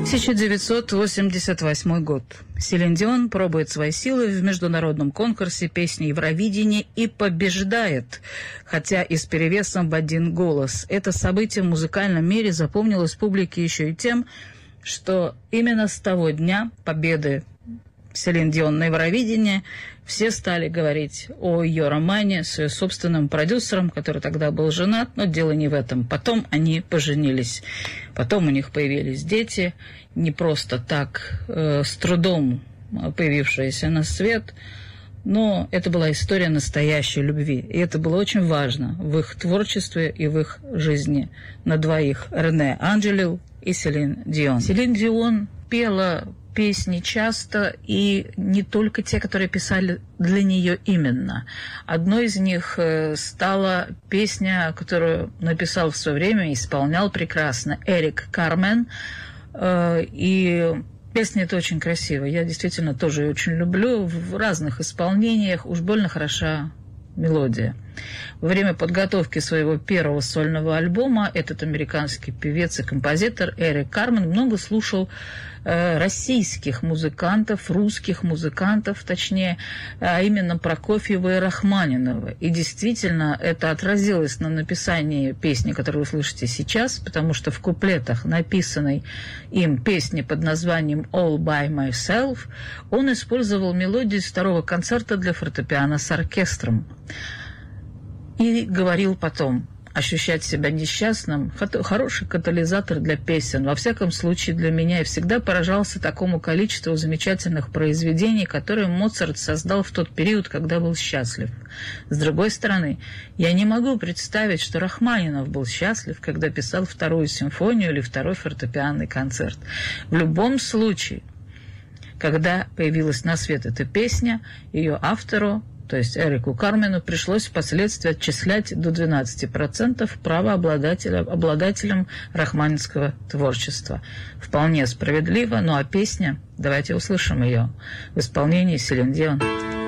1988 год. Селин Дион пробует свои силы в международном конкурсе песни Евровидения и побеждает, хотя и с перевесом в один голос. Это событие в музыкальном мире запомнилось публике еще и тем, что именно с того дня победы Селин Дион на Евровидении все стали говорить о ее романе с ее собственным продюсером, который тогда был женат, но дело не в этом. Потом они поженились. Потом у них появились дети, не просто так, с трудом появившиеся на свет, но это была история настоящей любви. И это было очень важно в их творчестве и в их жизни на двоих. Рене Анджелил и Селин Дион. Селин Дион пела песни часто, и не только те, которые писали для нее именно. Одной из них стала песня, которую написал в свое время и исполнял прекрасно Эрик Кармен. И песня эта очень красивая. Я действительно тоже ее очень люблю. В разных исполнениях уж больно хороша мелодия. Во время подготовки своего первого сольного альбома этот американский певец и композитор Эрик Кармен много слушал российских музыкантов, русских музыкантов, точнее, а именно Прокофьева и Рахманинова. И действительно это отразилось на написании песни, которую вы слышите сейчас, потому что в куплетах написанной им песни под названием «All by Myself» он использовал мелодию из второго концерта для фортепиано с оркестром. И говорил потом: ощущать себя несчастным – хороший катализатор для песен. Во всяком случае, для меня я всегда поражался такому количеству замечательных произведений, которые Моцарт создал в тот период, когда был счастлив. С другой стороны, я не могу представить, что Рахманинов был счастлив, когда писал вторую симфонию или второй фортепианный концерт. В любом случае, когда появилась на свет эта песня, ее автору, то есть Эрику Кармену, пришлось впоследствии отчислять до 12% правообладателям рахманинского творчества. Вполне справедливо, ну а песня, давайте услышим ее в исполнении Селин Дион.